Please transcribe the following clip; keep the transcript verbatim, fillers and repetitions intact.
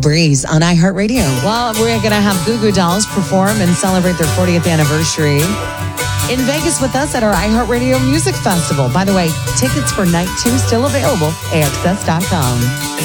Breeze on iHeartRadio. Well, we're going to have Goo Goo Dolls perform and celebrate their fortieth anniversary in Vegas with us at our iHeartRadio Music Festival. By the way, tickets for night two still available, A X S dot com.